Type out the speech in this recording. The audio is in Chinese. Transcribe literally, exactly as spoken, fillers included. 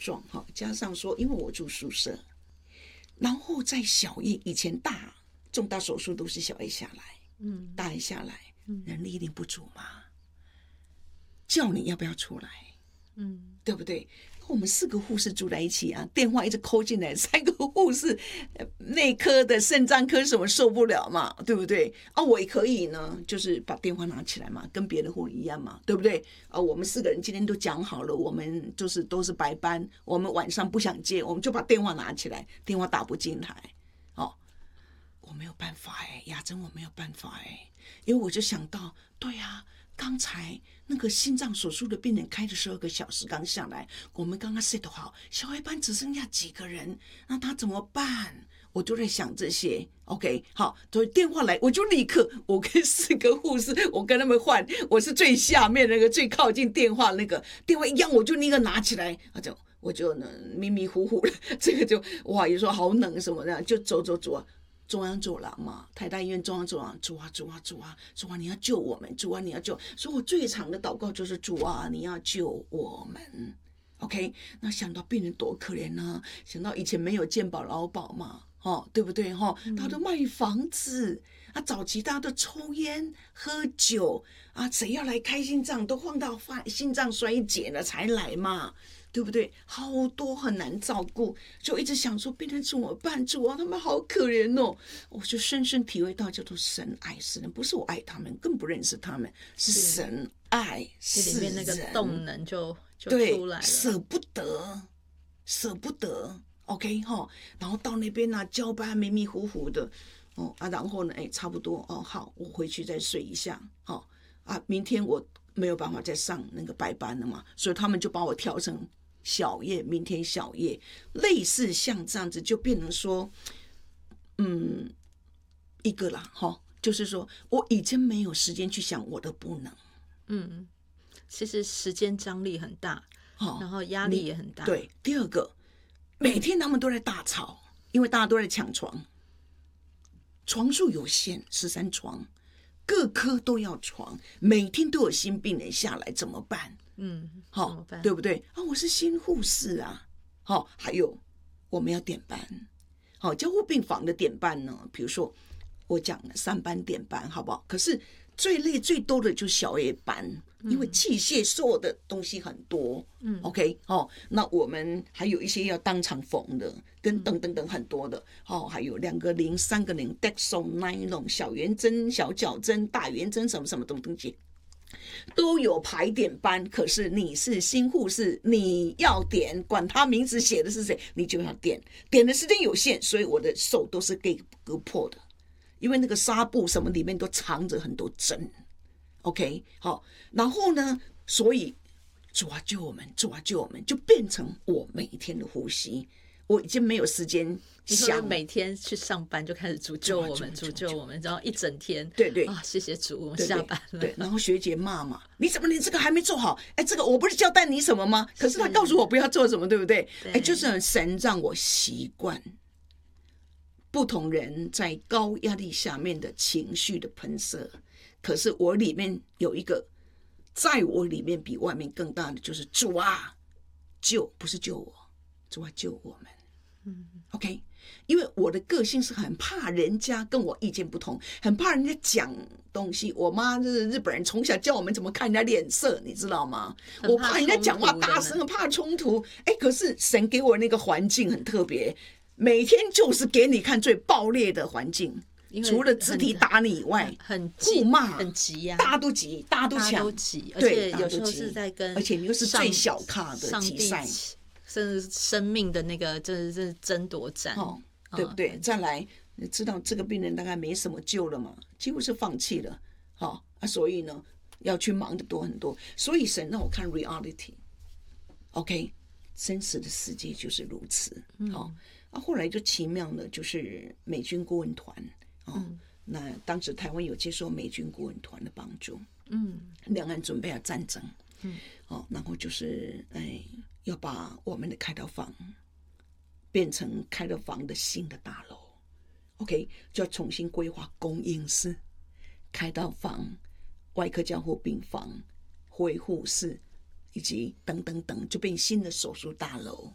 状哈，加上说，因为我住宿舍，然后在小夜以前大重大手术都是小夜下来，嗯，大夜下来，人力一定不足嘛，叫你要不要出来，嗯，对不对？我们四个护士住在一起啊，电话一直扣进来，三个护士，内科的、肾脏科什么受不了嘛，对不对？啊，我也可以呢，就是把电话拿起来嘛，跟别的护理一样嘛，对不对？啊，我们四个人今天都讲好了，我们就是都是白班，我们晚上不想接，我们就把电话拿起来，电话打不进来，哦，我没有办法哎，雅珍我没有办法哎，因为我就想到，对呀、啊。刚才那个心脏手术的病人开了十二个小时刚下来，我们刚刚 set 好，小黑班只剩下几个人，那他怎么办？我就在想这些 ，OK， 好，所以电话来，我就立刻，我跟四个护士，我跟他们换，我是最下面那个最靠近电话那个，电话一样我就立刻拿起来，啊就我就呢迷迷糊糊的，这个就哇，有时候好冷什么的，就走走走啊。中央走廊嘛，台大医院中央走廊，主啊主啊主啊主啊，你要救我们，主啊你要救，所以我最长的祷告就是主啊你要救我们 ，OK？ 那想到病人多可怜呢、啊，想到以前没有健保劳保嘛，哦，对不对哈、哦？他都卖房子，啊，早期大家都抽烟喝酒啊，谁要来开心脏都放到心脏衰竭了才来嘛。对不对？好多很难照顾，就一直想说病人怎么办？主啊，他们好可怜哦！我就深深体会到，叫做神爱世人，不是我爱他们，更不认识他们，是神爱世人。 里面那个动能就就出来了， 舍不得，舍不得。OK 哈，然后到那边呢、啊，交班迷迷糊糊的，哦啊，然后呢，哎，差不多哦，好，我回去再睡一下，哦啊，明天我没有办法再上那个白班了嘛，所以他们就把我调成。小夜，明天小夜，类似像这样子，就变成说，嗯，一个啦，哈，就是说我已经没有时间去想我的不能， 嗯，其实时间张力很大，哦、然后压力也很大。 对，第二个，每天他们都在大吵，因为大家都在抢床，床数有限，十三床，各科都要床，每天都有新病人下来，怎么办？ 嗯， 好，对不对啊？我是新护士啊，好，还有我们要点班，好，加护病房的点班呢，比如说我讲了三班点班，好不好？可是最累最多的就是小夜班，因为器械所有的东西很多，嗯 ，OK， 哦，那我们还有一些要当场缝的，跟等等等很多的，哦，还有两个零、三个零 ，Dexo、Nylon、小圆针、小角针、大圆针，什么什么东东西。都有排点班，可是你是新护士，你要点，管他名字写的是谁，你就要点。点的时间有限，所以我的手都是给割破的，因为那个纱布什么里面都藏着很多针。OK， 好，然后呢，所以主啊救我们，主啊救我们，就变成我每一天的呼吸。我已经没有时间想， 每天去上班就开始主救我们，主救我们，然后一整天， 对对啊，谢谢主，我们下班了。 对，然后学姐骂嘛，你怎么连这个还没做好？哎，这个我不是交代你什么吗？可是他告诉我不要做什么，对不对？哎，就是神让我习惯不同人在高压力下面的情绪的喷射，可是我里面有一个，在我里面比外面更大的就是主啊，救，不是救我，主啊救我们。嗯 ，OK， 因为我的个性是很怕人家跟我意见不同，很怕人家讲东西。我妈是日本人，从小教我们怎么看人家脸色，你知道吗？我怕人家讲话大声，很怕冲突。哎，可是神给我那个环境很特别，每天就是给你看最暴烈的环境。除了肢体打你以外， 很互骂， 很急呀、啊， 大家都急，大家都抢， 都急，而且有时候是在跟， 而且你又是最小咖的比赛。 甚至生命的那个，真的是争夺战， 哦，对不对？哦、再来，你知道这个病人大概没什么救了嘛，几乎是放弃了，好、哦、啊，所以呢，要去忙的多很多。所以神让我看 reality，OK，、okay? 真实的世界就是如此。好、嗯哦，啊，后来就奇妙的，就是美军顾问团，哦、嗯，那当时台湾有接受美军顾问团的帮助，嗯，两岸准备要战争，嗯，哦，然后就是哎。要把我们的开刀房变成开刀房的新的大楼 ，OK， 就要重新规划供应室、开刀房、外科加护病房、恢复室以及等等等，就变新的手术大楼。